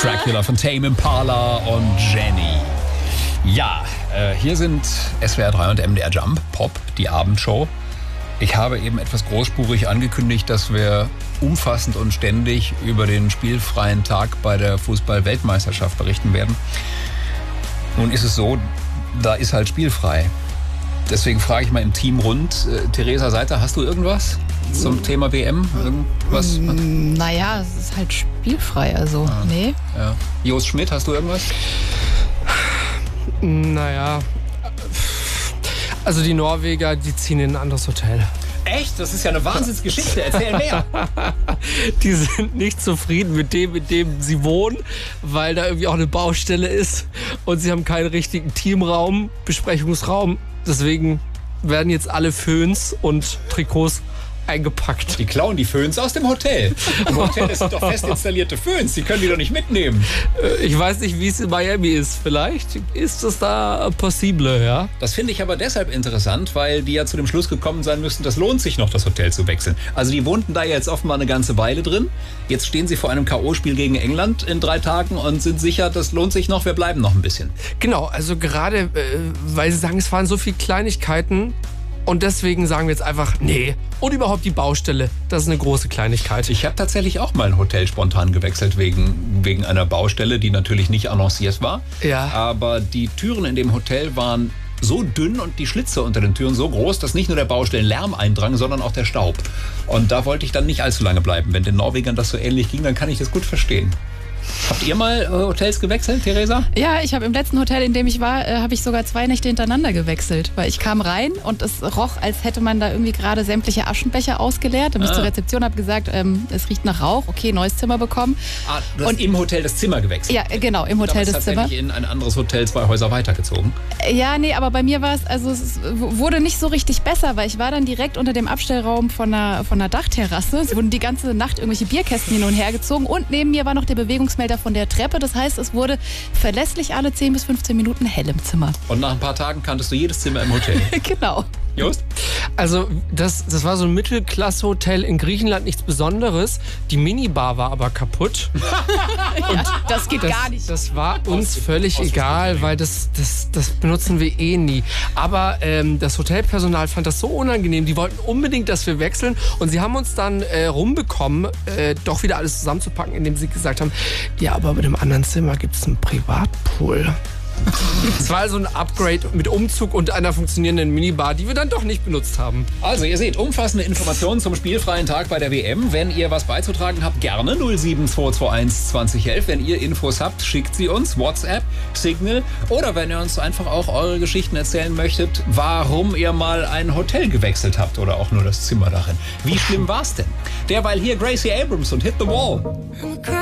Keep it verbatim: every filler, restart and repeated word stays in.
Dracula von Tame Impala und Jenny. Ja, äh, hier sind S W R drei und M D R Jump, Pop, die Abendshow. Ich habe eben etwas großspurig angekündigt, dass wir umfassend und ständig über den spielfreien Tag bei der Fußball-Weltmeisterschaft berichten werden. Nun ist es so, da ist halt spielfrei. Deswegen frage ich mal im Team rund. Äh, Theresa Seiter, hast du irgendwas zum Thema W M? Irgendwas? Naja, es ist halt spielfrei, also ah, nee. Ja. Jos Schmidt, hast du irgendwas? Naja, also die Norweger, die ziehen in ein anderes Hotel. Echt? Das ist ja eine Wahnsinnsgeschichte. Erzähl mehr. Die sind nicht zufrieden mit dem, in dem sie wohnen, weil da irgendwie auch eine Baustelle ist und sie haben keinen richtigen Teamraum, Besprechungsraum. Deswegen werden jetzt alle Föhns und Trikots eingepackt. Die klauen die Föhns aus dem Hotel. Im Hotel sind doch fest installierte Föhns. Die können die doch nicht mitnehmen. Ich weiß nicht, wie es in Miami ist. Vielleicht ist das da possible, ja? Das finde ich aber deshalb interessant, weil die ja zu dem Schluss gekommen sein müssten, das lohnt sich noch, das Hotel zu wechseln. Also die wohnten da jetzt offenbar eine ganze Weile drin. Jetzt stehen sie vor einem K O-Spiel gegen England in drei Tagen und sind sicher, das lohnt sich noch, wir bleiben noch ein bisschen. Genau, also gerade, äh, weil sie sagen, es waren so viele Kleinigkeiten. Und deswegen sagen wir jetzt einfach, nee. Und überhaupt die Baustelle, das ist eine große Kleinigkeit. Ich habe tatsächlich auch mal ein Hotel spontan gewechselt wegen, wegen einer Baustelle, die natürlich nicht annonciert war. Ja. Aber die Türen in dem Hotel waren so dünn und die Schlitze unter den Türen so groß, dass nicht nur der Baustellenlärm eindrang, sondern auch der Staub. Und da wollte ich dann nicht allzu lange bleiben. Wenn den Norwegern das so ähnlich ging, dann kann ich das gut verstehen. Habt ihr mal äh, Hotels gewechselt, Theresa? Ja, ich habe im letzten Hotel, in dem ich war, äh, habe ich sogar zwei Nächte hintereinander gewechselt. Weil ich kam rein und es roch, als hätte man da irgendwie gerade sämtliche Aschenbecher ausgeleert. Dann bin ich Ah. zur Rezeption, habe gesagt, ähm, es riecht nach Rauch. Okay, neues Zimmer bekommen. Ah, du hast Und- im Hotel das Zimmer gewechselt? Ja, genau, im Hotel das das Zimmer. tatsächlich in ein anderes Hotel zwei Häuser weitergezogen. Ja, nee, aber bei mir war es, also es wurde nicht so richtig besser, weil ich war dann direkt unter dem Abstellraum von einer, von einer Dachterrasse. Es wurden die ganze Nacht irgendwelche Bierkästen hin und her gezogen und neben mir war noch der Bewegungsmelder von der Treppe. Das heißt, es wurde verlässlich alle zehn bis fünfzehn Minuten hell im Zimmer. Und nach ein paar Tagen kanntest du jedes Zimmer im Hotel. Genau. Just? Also das, das war so ein Mittelklasse-Hotel in Griechenland, nichts Besonderes. Die Minibar war aber kaputt. Und das geht Das, gar nicht. das war uns völlig aus- egal, weil das, das, das benutzen wir eh nie. Aber ähm, das Hotelpersonal fand das so unangenehm. Die wollten unbedingt, dass wir wechseln. Und sie haben uns dann äh, rumbekommen, äh, doch wieder alles zusammenzupacken, indem sie gesagt haben, ja, aber bei dem anderen Zimmer gibt es einen Privatpool. Es war also ein Upgrade mit Umzug und einer funktionierenden Minibar, die wir dann doch nicht benutzt haben. Also, ihr seht, umfassende Informationen zum spielfreien Tag bei der W M. Wenn ihr was beizutragen habt, gerne null sieben zwei zwei eins zwanzig elf. Wenn ihr Infos habt, schickt sie uns. WhatsApp, Signal. Oder wenn ihr uns einfach auch eure Geschichten erzählen möchtet, warum ihr mal ein Hotel gewechselt habt oder auch nur das Zimmer darin. Wie schlimm war's denn? Derweil hier Gracie Abrams und Hit the Wall.